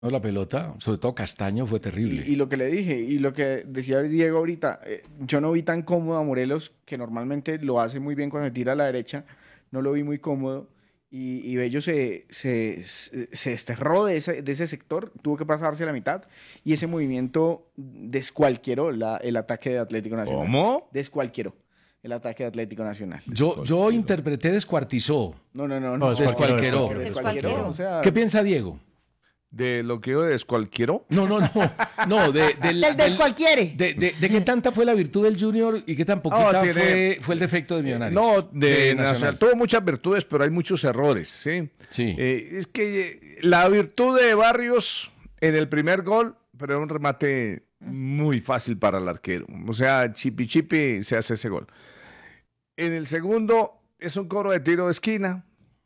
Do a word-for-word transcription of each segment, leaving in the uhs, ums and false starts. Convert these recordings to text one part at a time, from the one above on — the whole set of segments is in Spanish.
No, la pelota, sobre todo Castaño, fue terrible. Y, y lo que le dije, y lo que decía Diego ahorita, eh, yo no vi tan cómodo a Morelos, que normalmente lo hace muy bien cuando tira a la derecha, no lo vi muy cómodo, y, y Bello se, se, se, se desterró de ese, de ese sector, tuvo que pasarse a la mitad, y ese movimiento descualquieró la, el ataque de Atlético Nacional. ¿Cómo? Descualquieró el ataque de Atlético Nacional. Yo, yo interpreté descuartizó. No, no, no. No, no. descualquieró. Descualquieró. Descualquieró. O sea, ¿Qué piensa Diego? ¿De lo que yo descualquiero? No, no, no. No, de, del, Del descualquiere. De, de, de qué tanta fue la virtud del Junior y qué tan poquita No, tiene- fue, fue el defecto de Millonarios. No, de, De Nacional. Nacional. Tuvo muchas virtudes, pero hay muchos errores, ¿sí? Sí. Eh, es que eh, la virtud de Barrios en el primer gol, pero era un remate muy fácil para el arquero. O sea, chipi chipi se hace ese gol. En el segundo es un cobro de tiro de esquina.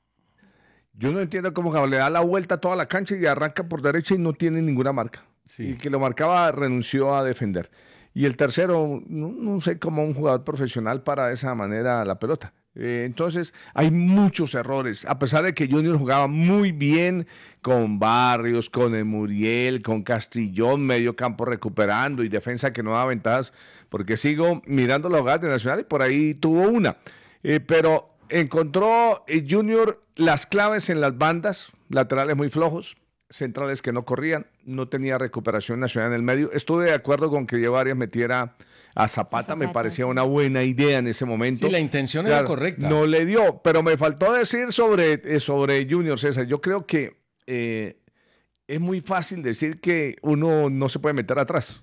Yo no entiendo cómo le da la vuelta a toda la cancha y arranca por derecha y no tiene ninguna marca. Sí. Y el que lo marcaba renunció a defender. Y el tercero, no, no sé cómo un jugador profesional para de esa manera la pelota. Eh, entonces, hay muchos errores. A pesar de que Junior jugaba muy bien con Barrios, con Emuriel, con Castrillón, medio campo recuperando y defensa que no da ventajas, porque sigo mirando la jugada de Nacional y por ahí tuvo una. Eh, pero encontró eh, Junior las claves en las bandas, laterales muy flojos, centrales que no corrían, no tenía recuperación Nacional en el medio. Estuve de acuerdo con que Diego Arias metiera a Zapata, A me Zapata. parecía una buena idea en ese momento. Sí, la intención era correcta. No le dio, pero me faltó decir sobre, eh, sobre Junior, César. Yo creo que eh, es muy fácil decir que uno no se puede meter atrás.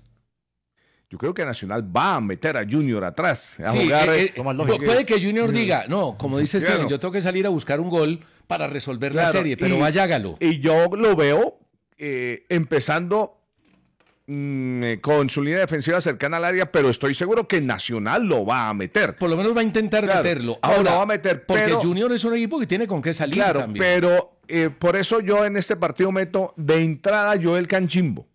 Yo creo que Nacional va a meter a Junior atrás, a Sí, jugar. eh, eh, eh, lo más pu- lógico. puede que Junior diga, no, como dice Claro. Steven, yo tengo que salir a buscar un gol para resolver la Claro, serie, pero y- vaya, hágalo. Y yo lo veo eh, empezando mm, eh, con su línea defensiva cercana al área, pero estoy seguro que Nacional lo va a meter. Por lo menos va a intentar Claro. meterlo. No, Ahora, lo va a meter, porque pero- Junior es un equipo que tiene con qué salir Claro, también. pero eh, por eso yo en este partido meto de entrada Joel Canchimbo.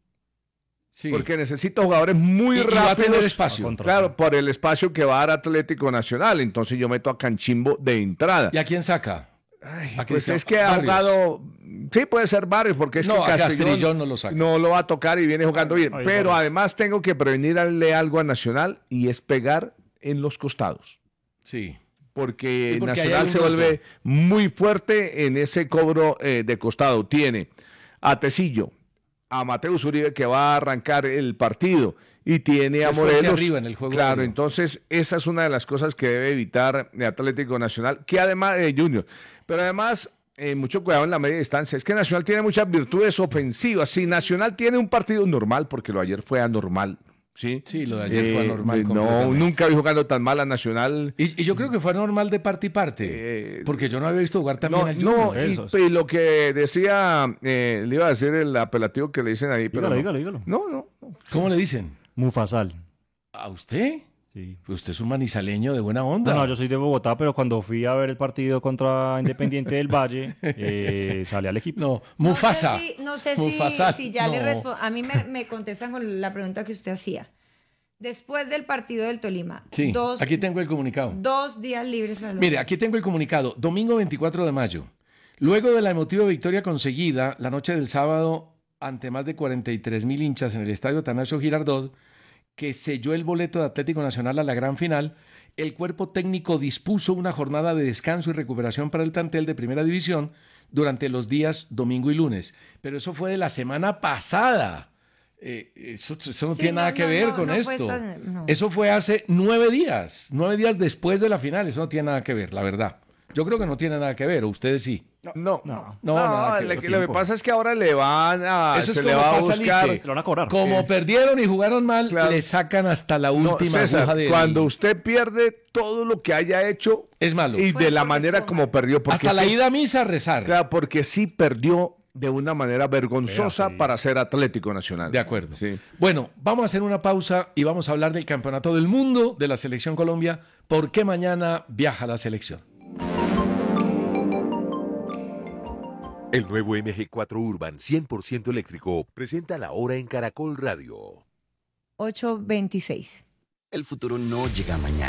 Sí. Porque necesito jugadores muy Y- y va a rápidos. tener espacio. A contra- Claro, por el espacio que va a dar Atlético Nacional. Entonces yo meto a Canchimbo de entrada. ¿Y a quién saca? Ay, ¿A pues Cristian es que ha Barrios? jugado. Sí, puede ser Barrios, porque es No, que a Castrillón Castrillón no lo saca. no lo va a tocar y viene jugando bien. Ay, Pero Barrios. además tengo que prevenirle algo a Nacional y es pegar en los costados. Sí. Porque, Sí, porque ahí Nacional hay un se roto. vuelve muy fuerte en ese cobro eh, de costado. Tiene a Tecillo, a Mateus Uribe que va a arrancar el partido y tiene a Es fuerte Morelos. arriba en el juego Claro, aéreo. entonces esa es una de las cosas que debe evitar el Atlético Nacional, que además de Junior, pero además eh, mucho cuidado en la media distancia. Es que Nacional tiene muchas virtudes ofensivas. Si Nacional tiene un partido normal, porque lo ayer fue anormal, ¿sí? Sí, lo de ayer fue anormal eh, No, completamente. nunca vi jugando tan mal a Nacional. Y, y yo creo que fue normal de parte y parte. Eh, porque yo no había visto jugar también No, al Junior. no, y, Eso, sí. y lo que decía, eh, le iba a decir el apelativo que le dicen ahí, pero Dígalo, no. dígalo, dígalo. No, no, no. ¿Cómo le dicen? Mufasal. ¿A usted? Sí. Pues usted es un manizaleño de buena onda. No, no, yo soy de Bogotá, pero cuando fui a ver el partido contra Independiente del Valle, eh, salí al equipo. No, Mufasa. No sé si, no sé si- Mufasa, si ya le no. respondo. A mí me, me contestan con la pregunta que usted hacía. Después del partido del Tolima, Sí, dos, aquí tengo el comunicado. dos días libres para los- Mire, aquí tengo el comunicado. Domingo veinticuatro de mayo. Luego de la emotiva victoria conseguida la noche del sábado ante más de cuarenta y tres mil hinchas en el estadio Atanasio Girardot, que selló el boleto de Atlético Nacional a la gran final, el cuerpo técnico dispuso una jornada de descanso y recuperación para el plantel de Primera División durante los días domingo y lunes. Pero eso fue de la semana pasada. Eh, eso, eso no Sí, tiene no, nada que no, ver no, con no fue esto. esta- no. Eso fue hace nueve días, nueve días después de la final. Eso no tiene nada que ver, la verdad. Yo creo que no tiene nada que ver, o ustedes sí. No, no, No. No, nada que le- ver. lo que Tiempo. pasa es que ahora le van a, Eso es se le como va a pasa, buscar. Liche. Lo van a cobrar. Como Eh, perdieron y jugaron mal, claro. le sacan hasta la No, última César, aguja de cuando usted pierde todo lo que haya hecho Es malo. y Fue de la porque manera estuvo como mal. perdió, porque Hasta la sí- ida a misa a rezar. claro, porque sí perdió de una manera vergonzosa Vea, sí. para ser Atlético Nacional. De acuerdo. Sí. Bueno, vamos a hacer una pausa y vamos a hablar del Campeonato del Mundo de la Selección Colombia. ¿Por qué mañana viaja la selección? El nuevo M G cuatro Urban cien por ciento eléctrico presenta la hora en Caracol Radio. ocho veintiséis. El futuro no llega mañana, está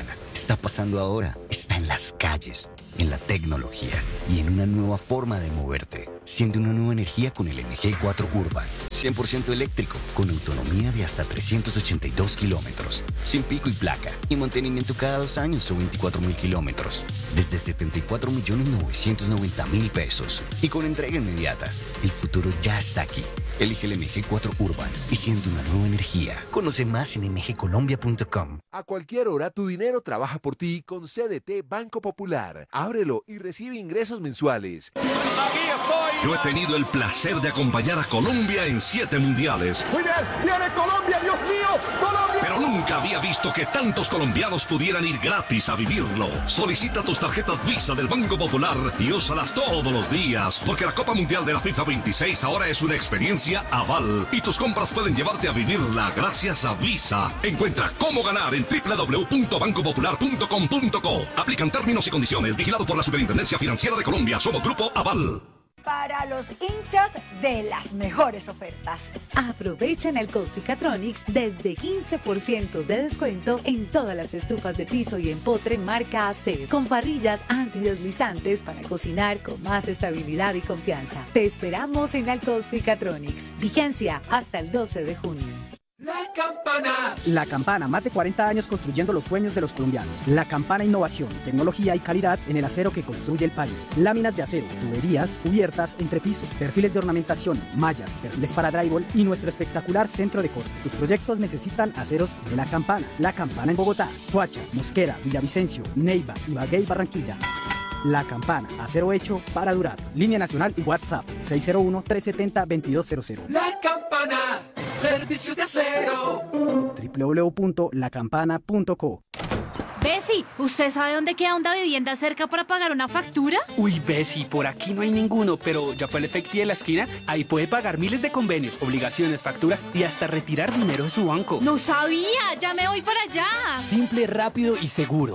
está pasando ahora está en las calles, en la tecnología y en una nueva forma de moverte. Siente una nueva energía con el M G cuatro Urban. cien por ciento eléctrico, con autonomía de hasta trescientos ochenta y dos kilómetros. Sin pico y placa. Y mantenimiento cada dos años o veinticuatro mil kilómetros. Desde setenta y cuatro millones novecientos noventa mil pesos. Y con entrega inmediata. El futuro ya está aquí. Elige el M G cuatro Urban y siente una nueva energía. Conoce más en m g colombia punto com. A cualquier hora tu dinero trabaja por ti con C D T Banco Popular. Ábrelo y recibe ingresos mensuales. Yo he tenido el placer de acompañar a Colombia en siete mundiales. Muy bien, viene Colombia, Dios mío, Colombia. Pero nunca había visto que tantos colombianos pudieran ir gratis a vivirlo. Solicita tus tarjetas Visa del Banco Popular y úsalas todos los días, porque la Copa Mundial de la FIFA veintiséis ahora es una experiencia aval y tus compras pueden llevarte a vivirla gracias a Visa. Encuentra cómo ganar en w w w punto banco popular punto com punto co. Aplican términos y condiciones. Vigilado por la Superintendencia Financiera de Colombia. Somos Grupo Aval. Para los hinchas de las mejores ofertas. Aprovecha en el Costicatronics desde quince por ciento de descuento en todas las estufas de piso y empotre marca A C, con parrillas antideslizantes para cocinar con más estabilidad y confianza. Te esperamos en el Costicatronics. Vigencia hasta el doce de junio. La Campana. La Campana, más de cuarenta años construyendo los sueños de los colombianos. La Campana, innovación, tecnología y calidad en el acero que construye el país. Láminas de acero, tuberías, cubiertas, entrepiso, perfiles de ornamentación, mallas, perfiles para drywall y nuestro espectacular centro de corte. Tus proyectos necesitan aceros de La Campana. La Campana en Bogotá, Soacha, Mosquera, Villavicencio, Neiva, Ibagué y Barranquilla. La Campana, acero hecho para durar. Línea nacional y WhatsApp seis cero uno, tres siete cero, dos dos cero cero. La Campana, servicio de acero. w w w punto la campana punto co. Bessie, ¿usted sabe dónde queda una vivienda cerca para pagar una factura? Uy, Bessie, por aquí no hay ninguno, pero ya fue el Efecti de la esquina. Ahí puede pagar miles de convenios, obligaciones, facturas y hasta retirar dinero de su banco. No sabía, ya me voy para allá. Simple, rápido y seguro.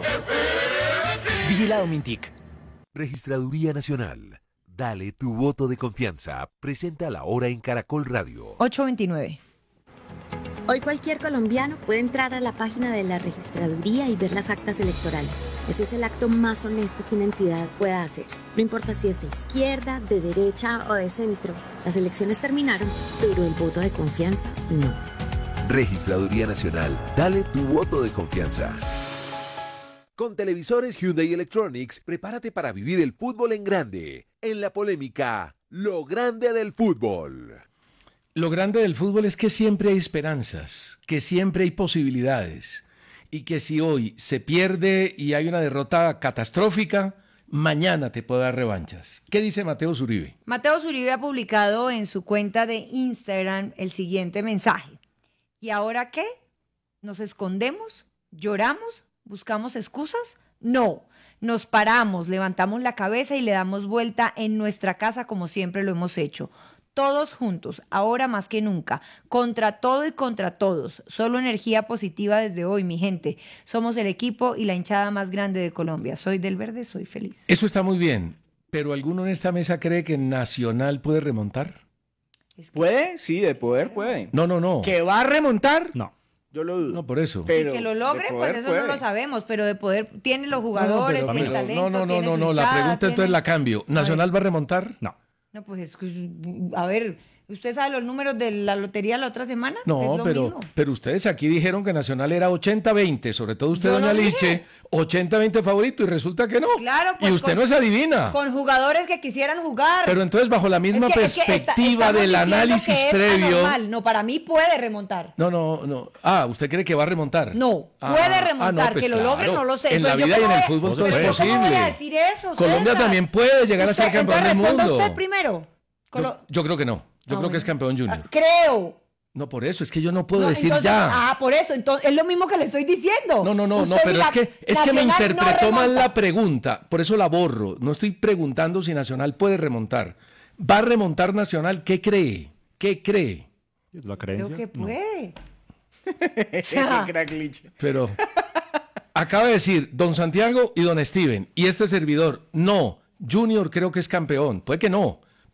Vigilado Mintic. Registraduría Nacional. Dale tu voto de confianza. Presenta la hora en Caracol Radio. ocho veintinueve. Hoy cualquier colombiano puede entrar a la página de la registraduría y ver las actas electorales. Eso es el acto más honesto que una entidad pueda hacer. No importa si es de izquierda, de derecha o de centro. Las elecciones terminaron, pero el voto de confianza no. Registraduría Nacional. Dale tu voto de confianza. Con televisores Hyundai Electronics, prepárate para vivir el fútbol en grande. En la polémica, lo grande del fútbol. Lo grande del fútbol es que siempre hay esperanzas, que siempre hay posibilidades y que si hoy se pierde y hay una derrota catastrófica, mañana te puede dar revanchas. ¿Qué dice Mateo Zuribe? Mateo Zuribe ha publicado en su cuenta de Instagram el siguiente mensaje. ¿Y ahora qué? ¿Nos escondemos? ¿Lloramos? ¿Buscamos excusas? No. Nos paramos, levantamos la cabeza y le damos vuelta en nuestra casa como siempre lo hemos hecho. Todos juntos, ahora más que nunca, contra todo y contra todos. Solo energía positiva desde hoy, mi gente. Somos el equipo y la hinchada más grande de Colombia. Soy del verde, soy feliz. Eso está muy bien, pero ¿alguno en esta mesa cree que Nacional puede remontar? Es que... ¿Puede? Sí, de poder puede. No, no, no. ¿Que va a remontar? No. Yo lo dudo. No, por eso. Pero que lo logre, pues eso puede. No lo sabemos, pero de poder tiene los jugadores, no, pero, tiene el talento, no, no, no, tiene no, su no, hinchada, la pregunta tiene... entonces la cambio. ¿Nacional va a remontar? No. No, pues es que, a ver, ¿usted sabe los números de la lotería la otra semana? No, es lo pero, mismo. pero ustedes aquí dijeron que Nacional era ochenta veinte, sobre todo usted, Yo doña lo Liche, ochenta veinte favorito y resulta que no. Claro, pues y usted con, no es adivina. Con jugadores que quisieran jugar. Pero entonces bajo la misma es que, perspectiva es que está, del análisis que es previo. Anormal. No, para mí puede remontar. No, no, no. Ah, ¿usted cree que va a remontar? No, ah, puede remontar, ah, no, pues que lo claro. logre no lo sé. En pues la vida y en el fútbol voy, todo es posible. ¿Cómo voy a decir eso, Colombia César? también puede llegar usted, a ser campeón del entonces, mundo. usted primero. Yo, yo creo que no. Yo ah, creo bueno. que es campeón junior. Ah, creo. No, por eso, es que yo no puedo no, decir entonces, ya. Ah, por eso, entonces es lo mismo que le estoy diciendo. No, no, no, Usted no, pero dirá, es que es que me interpretó no mal la pregunta, por eso la borro. No estoy preguntando si Nacional puede remontar. ¿Va a remontar Nacional? ¿Qué cree? ¿Qué cree? ¿La creencia? Creo que puede. No. Crack Liche. Pero acaba de decir don Santiago y don Steven, y este servidor, no, Junior creo que es campeón, puede que no,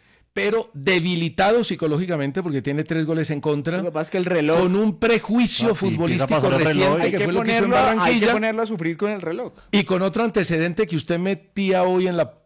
pero debilitado psicológicamente porque tiene tres goles en contra. Lo que pasa es que el reloj... Con un prejuicio Ah, sí, futbolístico empieza a pasar el reloj, reciente, hay que, que, fue lo que hizo en ponerlo, hay que Barranquilla, ponerlo a sufrir con el reloj. y con otro antecedente que usted metía hoy en la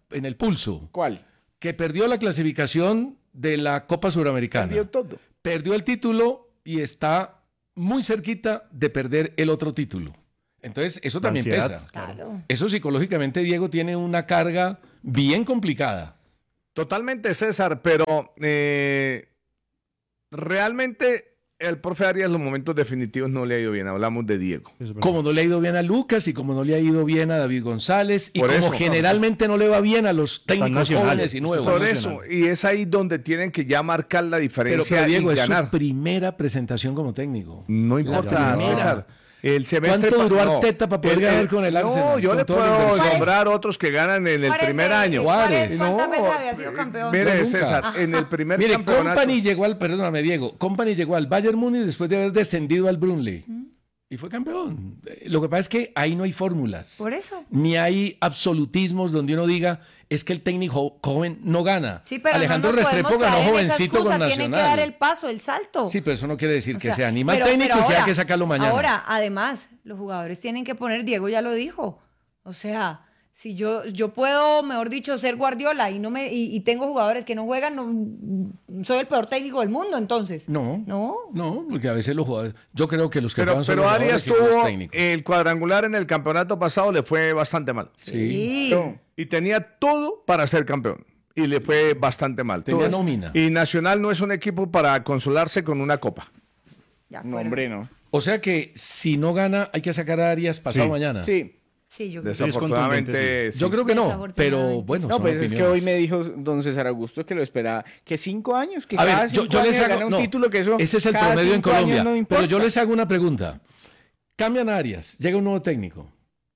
en el pulso. ¿Cuál? Que perdió la clasificación de la Copa Suramericana. Perdió todo. Perdió el título y está muy cerquita de perder el otro título. Entonces, eso también Ansiedad, pesa. Claro. Eso psicológicamente, Diego, tiene una carga bien complicada. Totalmente, César, pero eh, realmente el profe Arias en los momentos definitivos no le ha ido bien. Hablamos de Diego. Como no le ha ido bien a Lucas y como no le ha ido bien a David González y Por como eso, generalmente no le va bien a los técnicos nacionales, jóvenes y nuevos. Por eso, y es ahí donde tienen que ya marcar la Pero, diferencia pero Diego, y es ganar. su primera presentación como técnico. No importa, primera. César. El semestre ¿Cuánto duró pa- no. Arteta para poder El- ganar el- con el No, Arsenal? yo Con le todo el puedo universo. nombrar otros que ganan en el Juárez primer de- año. Juárez, Juárez. ¿cuántas No, veces había sido campeón? Mire, No, nunca. César, en el primer Mire, campeonato... Company llegó al, perdóname Diego, Company llegó al Bayern Múnich después de haber descendido al Brunley y fue campeón. Lo que pasa es que ahí no hay fórmulas, Por eso. ni hay absolutismos donde uno diga es que el técnico joven no gana. Sí, pero Alejandro no nos podemos Restrepo ganó caer en esa jovencito excusa, con Tiene que Nacional. dar el paso, el salto. Sí, pero eso no quiere decir O que sea, sea ni mal pero- técnico pero y que ahora- haya que sacarlo mañana. Ahora, además, los jugadores tienen que poner, Diego ya lo dijo, o sea, si yo, yo puedo, mejor dicho, ser Guardiola y no me y, y tengo jugadores que no juegan, no, soy el peor técnico del mundo, entonces. No, no, no, porque a veces los jugadores, yo creo que los que Pero, juegan son pero los Arias jugadores y no los tuvo técnicos. el cuadrangular en el campeonato pasado, le fue bastante mal. Sí. Sí. Y tenía todo para ser campeón. Y le fue bastante mal. Tenía Todo. nómina. Y Nacional no es un equipo para consolarse con una copa. De No, acuerdo. hombre, no. O sea que si no gana, hay que sacar a Arias pasado Sí. mañana. Sí. Sí, yo creo que Desafortunadamente, sí. Yo creo que no, Desafortunadamente. pero bueno, No, son pues es que opiniones. hoy me dijo don César Augusto que lo esperaba. Que cinco años, que A cada ver, yo, cinco yo años les hago, gana un no, título, que eso ese es el cada promedio en cinco años Colombia. no Pero importa. yo les hago una pregunta. Cambian a Arias, llega un nuevo técnico.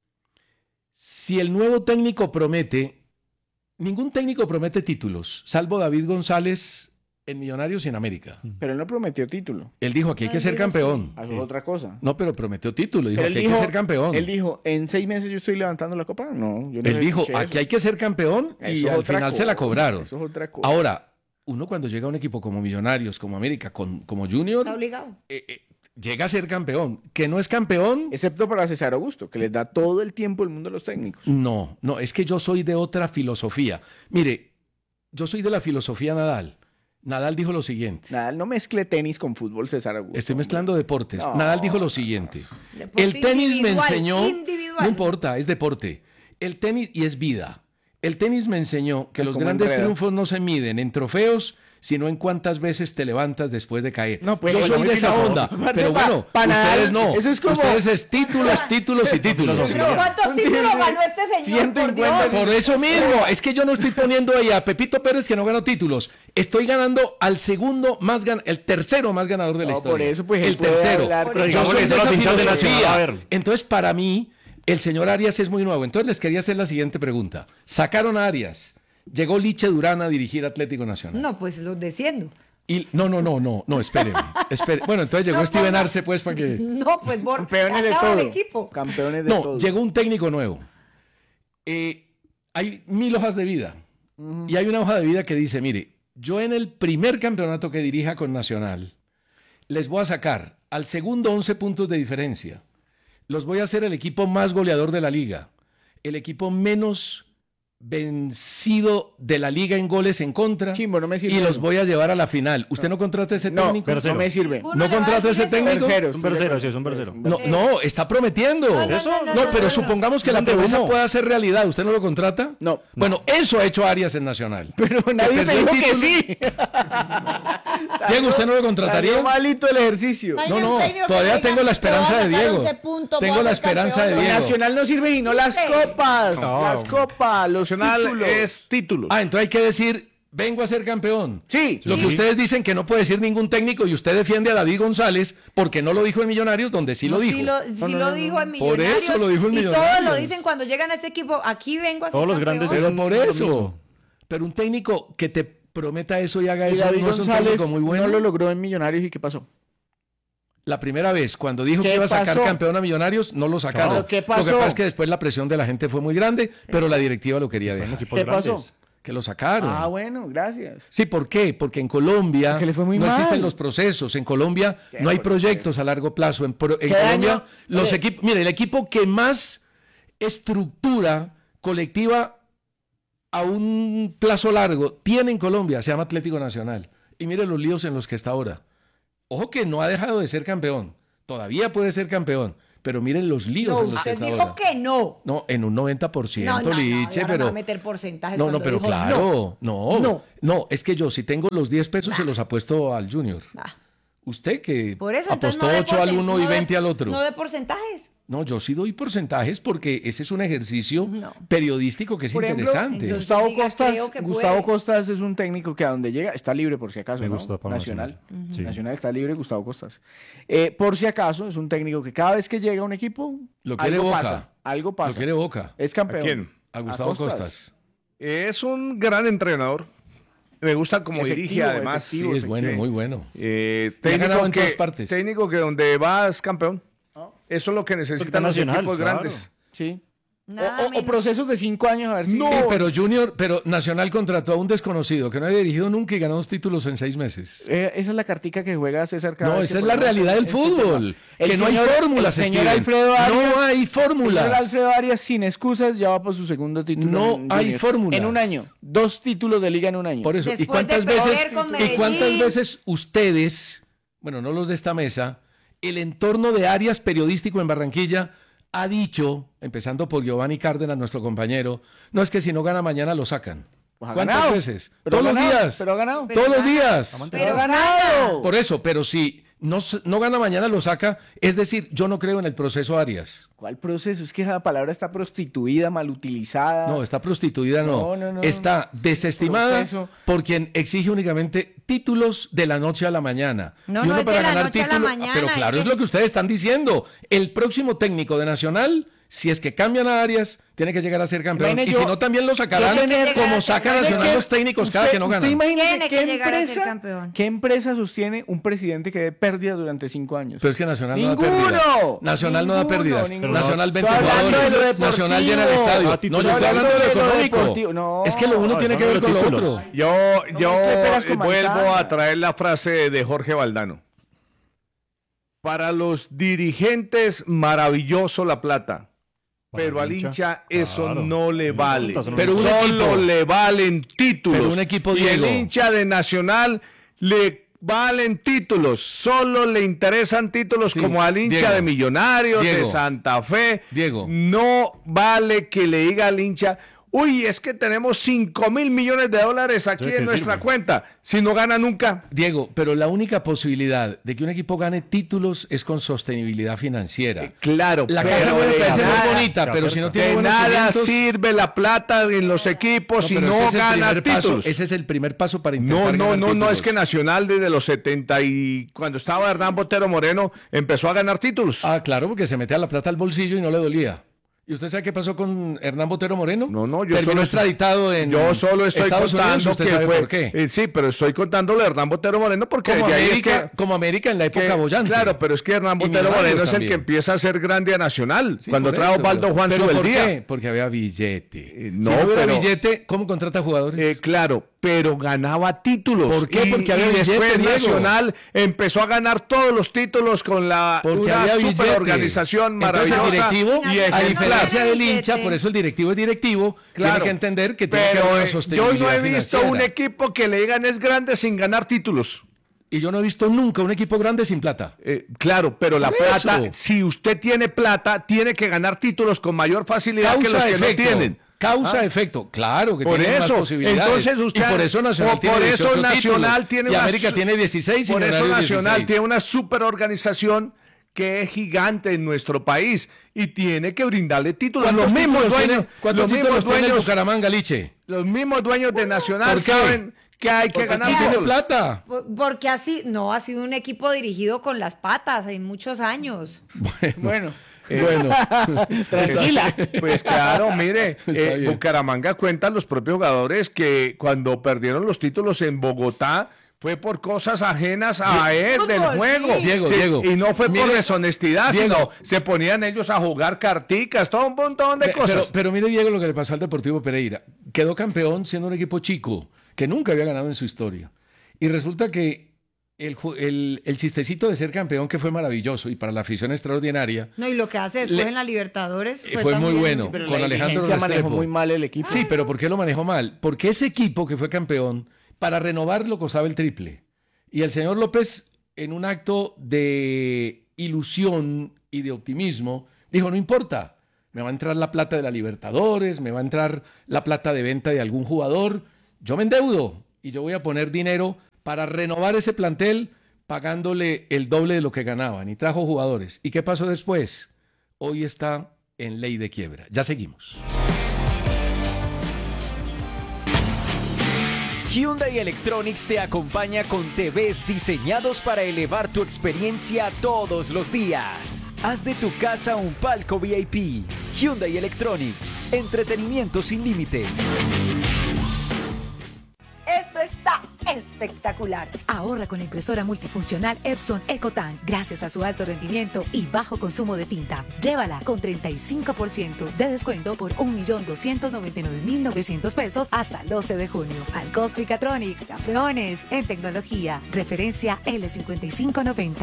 Si el nuevo técnico promete, ningún técnico promete títulos, salvo David González en Millonarios y en América. Pero él no prometió título. Él dijo que hay No, que él ser dijo campeón. Eso es otra cosa. No, pero prometió título, dijo Pero que él hay dijo- que ser campeón. Él dijo, en seis meses yo estoy levantando la copa. No, yo no Él dijo, escuché aquí eso. hay que ser campeón y Eso es al otra final se la cosa, cobraron. Eso es otra cosa. Ahora, uno cuando llega a un equipo como Millonarios, como América, con, como Junior, está obligado. eh, eh, llega a ser campeón. Que no es campeón, Excepto para César Augusto, que les da todo el tiempo el mundo a los técnicos. no, no, es que yo soy de otra filosofía. Mire, yo soy de la filosofía Nadal. Nadal dijo lo siguiente. Nadal no mezcle tenis con fútbol, César Augusto. Estoy mezclando deportes. No, Nadal dijo lo siguiente. Deporte El tenis me individual, enseñó, individual. no importa, es deporte. El tenis y es vida. El tenis me enseñó que los Como grandes enreda. triunfos no se miden en trofeos, sino en cuántas veces te levantas después de caer. No, pues, Yo bueno, soy de esa no. onda, Aparte, pero pa- bueno, pa Nadal, ustedes no. eso es como- Ustedes es títulos, títulos y títulos. Pero ¿cuántos títulos ganó este señor? ciento Por cincuenta Dios. Por eso mismo, es que yo no estoy poniendo ahí a Pepito Pérez que no ganó títulos. Estoy ganando al segundo más gan el tercero más ganador de la No, historia. por eso, pues, él el puede tercero. hablar Por con- eso. Yo soy de Digámosle eso a esa los hinchas de filosofía. Nacional, a ver. Entonces, para mí, el señor Arias es muy nuevo. Entonces, les quería hacer la siguiente pregunta. Sacaron a Arias. Llegó Liche Durán a dirigir Atlético Nacional. No, pues los desciendo. Y, no, no, no, no, no, espéreme. espere. Bueno, entonces llegó No, Steven no, no. Arce, pues, para que... No, pues Bor Campeones de acaba el todo. equipo. Campeones de No, todo. llegó un técnico nuevo. Eh, hay mil hojas de vida. Y hay una hoja de vida que dice, mire, yo en el primer campeonato que dirija con Nacional, les voy a sacar al segundo once puntos de diferencia. Los voy a hacer el equipo más goleador de la liga. El equipo menos vencido de la liga en goles en contra. Chimbo, no me sirve y los eso. voy a llevar a la final. ¿Usted no contrata ese No, técnico? Tercero. no me sirve. Ninguno ¿No le va a contrata decir ese eso. técnico? Tercero, Un versero, sí, es un versero. No, no, está prometiendo. No, no, Eso, no, No, no, pero no, supongamos que la ¿Dónde promesa humo? pueda ser realidad. ¿Usted no lo contrata? No. Bueno, eso ha hecho Arias en Nacional. Pero nadie te perdió el dijo que título. sí. Diego, ¿usted no lo contrataría? Salió malito el ejercicio. Ay, No, un no, técnico que todavía diga, tengo la esperanza "Te voy a de sacar Diego. once puntos, Tengo voy a la ser esperanza de campeón". Diego. Nacional no sirve y no las Sí. copas. No. Las copas, los Nacional títulos. es títulos. Ah, entonces hay que decir, vengo a ser campeón. Sí. Lo que ustedes dicen que no puede decir ningún técnico y usted defiende a David González porque no lo dijo en Millonarios, donde sí lo dijo. Sí lo, sí No, no, lo no, dijo en Por Millonarios. eso lo dijo en y todos Millonarios. lo dicen cuando llegan a este equipo. Aquí vengo a ser Todos los campeón. grandes Pero dicen por lo eso. mismo. Pero un técnico que te prometa eso y haga Y eso David no es un González técnico muy bueno. no lo logró en Millonarios. ¿Y qué pasó? La primera vez, cuando dijo ¿Qué que iba a sacar pasó? campeón a Millonarios, no lo sacaron. Claro, ¿qué Lo que pasó? pasa es que después la presión de la gente fue muy grande, pero la directiva lo quería Son dejar. equipos ¿Qué grandes. pasó? Que lo sacaron. Ah, bueno, gracias. Sí, ¿por qué? Porque en Colombia Porque le fue muy no mal. existen los procesos. En Colombia Qué no hay bueno, proyectos a largo plazo. En, pro- en ¿Qué Colombia, año? los Mire. equipos. Mire, el equipo que más estructura colectiva a un plazo largo tiene en Colombia, se llama Atlético Nacional. Y mire los líos en los que está ahora. Ojo que no ha dejado de ser campeón. Todavía puede ser campeón. Pero miren los líos No, en los que usted está dijo ahora. que no. No, en un noventa por ciento, No, no, no, Liche, y ahora pero... va a meter porcentajes No, no, cuando pero dijo claro, no. No. no. No, es que yo si tengo los diez pesos se los apuesto al Junior. Ah. Usted que Por eso, entonces, apostó no de ocho al porcent- uno no y de- veinte al otro. No de porcentajes. No, yo sí doy porcentajes porque ese es un ejercicio No. periodístico que es Por ejemplo, interesante. entonces- Gustavo diga, Costas, creo que Gustavo puede. Costas es un técnico que a donde llega está libre por si acaso. Me ¿no? gusta para Nacional. Nacional. Sí. Nacional está libre, Gustavo Costas. Eh, por si acaso es un técnico que cada vez que llega a un equipo Lo quiere algo Boca. pasa, algo pasa. Lo quiere Boca. Es campeón. ¿A quién? A Gustavo Costas. Es un gran entrenador. Me gusta cómo Efectivo, dirige, además. efectivo, Sí, es bueno, Sí. muy bueno. Eh, Y ha ganado técnico, en que, todas partes. técnico que donde va es campeón. Eso es lo que necesitan los Nacional, equipos claro. grandes. Sí. Nada O, o- o menos. procesos de cinco años a ver si... No, pero Junior, pero Nacional contrató a un desconocido que no había dirigido nunca y ganó dos títulos en seis meses. Eh, esa es la cartica que juega César cada No, vez esa que es la ponemos realidad del este fútbol. tema. Que no hay fórmulas, El señor Steven. Alfredo Arias, No hay el señor fórmulas. Alfredo Arias, sin excusas, ya va por su segundo título. No en hay Junior. fórmulas. En un año. Dos títulos de liga en un año. Por eso, ¿y Después de cuántas perder veces con y cuántas Medellín. veces ustedes, bueno, no los de esta mesa, el entorno de Arias periodístico en Barranquilla ha dicho, empezando por Giovanni Cárdenas, nuestro compañero, no es que si no gana mañana lo sacan. Pues ha ¿Cuántas ganado. veces? Pero Todos ha los ganado, días. pero ha ganado. Pero Todos los gana. días. Pero ganado. Por eso, pero si no, s- no gana mañana lo saca, es decir, yo no creo en el proceso Arias. ¿Cuál proceso? Es que esa palabra está prostituida, mal utilizada. No, está prostituida, no. No, no, no. Está desestimada Proceso. por quien exige únicamente títulos de la noche a la mañana. No, Y no uno es para de la ganar noche a la título- mañana, Pero es claro, es, que- lo que ustedes están diciendo. El próximo técnico de Nacional, si es que cambian a Arias, tiene que llegar a ser campeón. Imagine Y yo- si no, también lo sacarán Tiene que llegar a como ser saca campeón. Nacional los técnicos cada Usted- que no usted ganan. imagínese Tiene que qué llegar a ser empresa, campeón. ¿Qué empresa sostiene un presidente que dé pérdida durante cinco años? Pero es que Nacional ¡Ninguno! no da pérdida. Nacional no da Ninguno, pérdidas. ninguno. Nacional vende Estoy hablando jugadores. de lo Nacional llena el deportivo. estadio. Ah, No, títulos. yo estoy Estoy hablando de lo hablando de lo económico. deportivo. No. Es que lo uno No, tiene son que ver los con lo títulos. otro. Yo, No yo mezcle peras con vuelvo manzana. a traer la frase de Jorge Valdano. Para los dirigentes, maravilloso la plata. Para Pero el al hincha, hincha eso claro. no le No vale. importa, eso no Pero le un importa. Solo equipo- le valen títulos. Pero un equipo, y el Diego. hincha de Nacional le valen títulos. Solo le interesan títulos Sí, como al hincha Diego. de Millonarios, de Diego. Santa Fe. Diego. No vale que le diga al hincha, uy, es que tenemos cinco mil millones de dólares aquí Sí, en que nuestra sirve. cuenta. Si no gana nunca. Diego, pero la única posibilidad de que un equipo gane títulos es con sostenibilidad financiera. Claro, La pero casa puede de ser nada- muy bonita, se pero si no acerca. tiene de buenos nada cimientos- sirve la plata en los equipos si pero no ese es el gana primer paso, títulos. ese es el primer paso para No, intentar no, ganar no, no, títulos. es que Nacional desde los setenta y cuando estaba Hernán Botero Moreno empezó a ganar títulos. Ah, claro, porque se metía la plata al bolsillo y no le dolía. ¿Y usted sabe qué pasó con Hernán Botero Moreno? No, no, yo Terminó solo extraditado en Yo solo estoy Estados Unidos, contando ¿usted que sabe fue, por qué? eh, sí, pero estoy contándole a Hernán Botero Moreno porque Como de ahí es América, que- como América en la época que- bollante. Claro, pero es que Hernán Y Botero Millonarios Moreno es el también. que empieza a ser grande a Nacional. Sí, cuando por trajo eso, Osvaldo pero- Juan ¿pero por Subeldía. qué? Porque había billete. Eh, no, si no hubiera pero- billete, ¿cómo contrata jugadores? Eh, claro, pero ganaba títulos. ¿Por qué? Y- Porque había y después billete, Diego. Nacional empezó a ganar todos los títulos con la Porque una había billete. superorganización Entonces, maravillosa el directivo, y a ejemplar. diferencia del Billete. hincha, por eso el directivo es directivo, Claro. tiene que entender que tiene que Pero haber una eh, yo sostenibilidad no he visto financiera. un equipo que le digan es grande sin ganar títulos. Y yo no he visto nunca un equipo grande sin plata. Eh, claro, pero la Por plata, eso. si usted tiene plata, tiene que ganar títulos con mayor facilidad que los Causa que efecto. no tienen. Causa Ah. efecto, claro que Por tiene más eso, posibilidades. entonces usted, y por eso Nacional o tiene por eso dieciocho Nacional títulos, tiene y una América su- tiene dieciséis y Por eso Millonarios Nacional dieciséis. tiene una superorganización que es gigante en nuestro país y tiene que brindarle títulos. ¿Cuántos Los mismos títulos dueños, tiene, ¿cuántos los títulos mismos tiene el dueños, Bucaramanga, Liche? los mismos dueños de Nacional ¿Por qué? saben que hay que Porque ganar tiene títulos. plata. Por- Porque así, no, ha sido un equipo dirigido con las patas en muchos años. Bueno, Eh, Bueno, tranquila. Pues claro, mire, Está eh, bien. Bucaramanga cuentan los propios jugadores que cuando perdieron los títulos en Bogotá fue por cosas ajenas a él del Fútbol, juego. sí. Diego, Sí, Diego. Y no fue por Mire, deshonestidad, Diego. sino se ponían ellos a jugar carticas, todo un montón de Pe- cosas. Pero, pero mire, Diego, lo que le pasó al Deportivo Pereira. Quedó campeón siendo un equipo chico, que nunca había ganado en su historia. Y resulta que el, el, el chistecito de ser campeón, que fue maravilloso y para la afición extraordinaria. No, y lo que hace después Le- en la Libertadores fue, Fue muy también- bueno, Pero con la Alejandro dirigencia manejó Restrepo. muy mal el equipo. Sí, pero ¿por qué lo manejó mal? Porque ese equipo que fue campeón, para renovarlo costaba el triple. Y el señor López, en un acto de ilusión y de optimismo, dijo, no importa, me va a entrar la plata de la Libertadores, me va a entrar la plata de venta de algún jugador, yo me endeudo y yo voy a poner dinero para renovar ese plantel pagándole el doble de lo que ganaban. Y trajo jugadores. ¿Y qué pasó después? Hoy está en ley de quiebra. Ya seguimos. Hyundai Electronics te acompaña con T Vs diseñados para elevar tu experiencia todos los días. Haz de tu casa un palco V I P. Hyundai Electronics. Entretenimiento sin límite. Esto está espectacular. Ahorra con la impresora multifuncional Epson EcoTank gracias a su alto rendimiento y bajo consumo de tinta. Llévala con treinta y cinco por ciento de descuento por un millón doscientos noventa y nueve mil novecientos pesos hasta el doce de junio. Al Cosmicatronics, campeones en tecnología. Referencia L cincuenta y cinco noventa.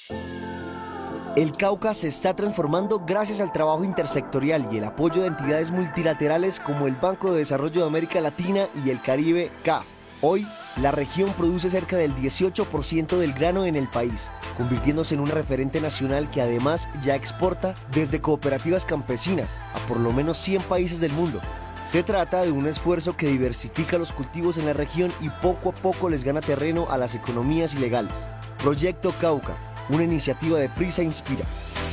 El Cauca se está transformando gracias al trabajo intersectorial y el apoyo de entidades multilaterales como el Banco de Desarrollo de América Latina y el Caribe, C A F. Hoy, la región produce cerca del dieciocho por ciento del grano en el país, convirtiéndose en un referente nacional que además ya exporta desde cooperativas campesinas a por lo menos cien países del mundo. Se trata de un esfuerzo que diversifica los cultivos en la región y poco a poco les gana terreno a las economías ilegales. Proyecto Cauca, una iniciativa de Prisa Inspira.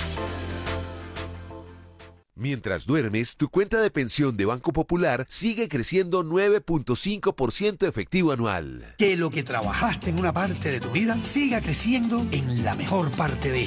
Mientras duermes, tu cuenta de pensión de Banco Popular sigue creciendo nueve punto cinco por ciento efectivo anual. Que lo que trabajaste en una parte de tu vida siga creciendo en la mejor parte de ella.